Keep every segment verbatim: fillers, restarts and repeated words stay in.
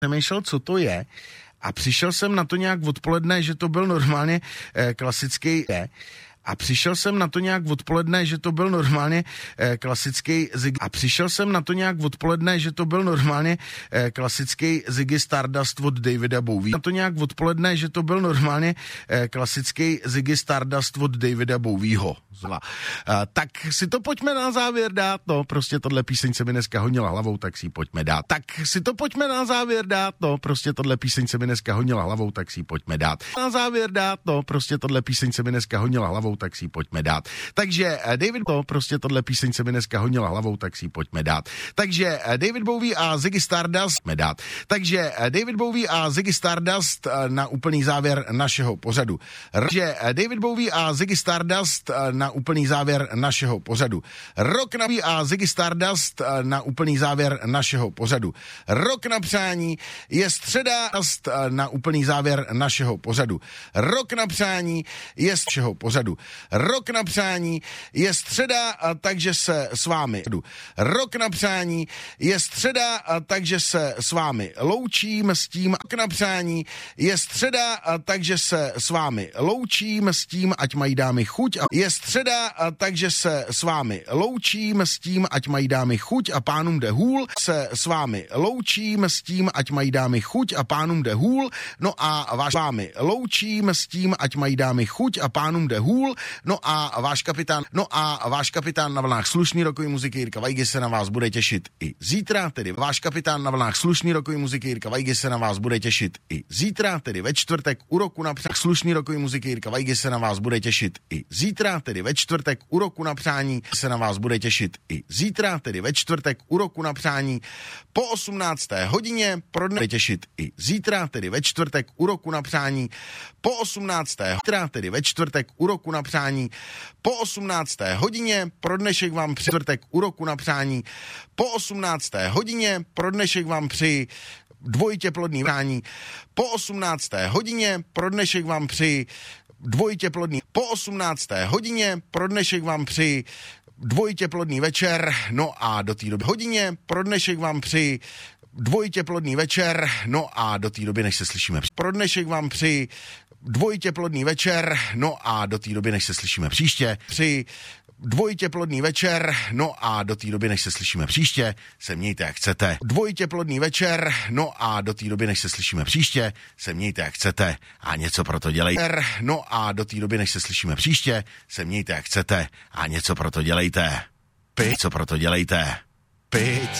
Přemýšlel, co to je, a přišel jsem na to nějak odpoledne, že to byl normálně eh, klasický eh, a přišel jsem na to nějak odpoledne, že to byl normálně eh, klasický Ziggy a přišel jsem na to nějak odpoledne, že to byl normálně eh, klasický Ziggy Stardust od Davida Bowie. Na to nějak odpoledne, že to byl normálně eh, klasický Ziggy Stardust od Davida Bowieho. Zla. Uh, tak si to pojďme na závěr dát, no, prostě tohle píseň se mi dneska honila hlavou, tak si ji pojďme dát. Tak si to pojďme na závěr dát, no, prostě tohle píseň se mi dneska honila hlavou, tak si ji pojďme dát. Na závěr dát, no, prostě tohle píseň se mi dneska honila hlavou, tak si ji pojďme dát. Takže David, no, prostě tohle píseň se mi dneska honila hlavou, tak si ji pojďme dát. Takže David Bowie a Ziggy Stardust pojďme dát. Takže David Bowie a Ziggy Stardust na úplný závěr našeho pořadu. Takže David Bowie a Ziggy Stardust na úplný závěr našeho pořadu. Rock na a Ziggy Stardust na úplný závěr našeho pořadu. Rock na přání je středa na úplný závěr našeho pořadu. Rock na přání je z všeho pořadu. Rock na přání je středa, takže se s vámi Rock na přání je středa, takže se s vámi loučím s tím. Rock na přání je středa, takže se s vámi loučím s tím, ať mají dámy chuť. A je středa, takže se s vámi loučím s tím, ať mají dámy chuť a pánům jde hůl. Se s vámi loučím s tím, ať mají dámy chuť a pánům jde hůl. No a váš vámi loučím s tím, ať mají dámy chuť a pánům jde hůl. No a váš kapitán, no a váš kapitán na vlnách slušný rokový muziky Jirka Vajgy se na vás bude těšit i zítra, tedy váš kapitán na vlnách slušný rokový muziky Jirka Vajgy se na vás bude těšit i zítra, tedy ve čtvrtek u roku na přání. Slušný rokový muziky Jirka Vajgy se na vás bude těšit i zítra, tedy ve čtvrtek u roku na přání se na vás bude těšit i zítra, tedy ve čtvrtek u roku na přání po osmnácté hodině pro dne těšit i zítra, tedy ve čtvrtek u roku na přání po osmnácté hodině, tedy ve čtvrtek u roku na přání po osmnácté hodině pro dnešek vám při čtvrtek u roku na přání po osmnácté hodině pro dnešek vám při dvojitě plodný přání po osmnácté hodině pro dnešek vám při dvojitě plodný po osmnácté hodině pro dnešek vám při dvojitě plodný večer, no a do té doby hodině pro dnešek vám při dvojitě plodný večer, no a do té doby, než se slyšíme pro dnešek vám při dvojitě plodný večer, no a do té doby, než se slyšíme příště, při dvojitě plodný večer, no a do té doby, než se slyšíme příště, se mějte jak chcete. Dvojitě plodný večer, no a do té doby, než se slyšíme příště, se mějte jak chcete a něco pro to dělejte. No a do té doby, než se slyšíme příště, se mějte jak chcete a něco pro to dělejte. Piť, co pro to dělejte. Piť.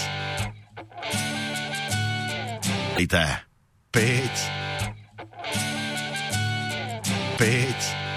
Dělejte. Piť. Piť.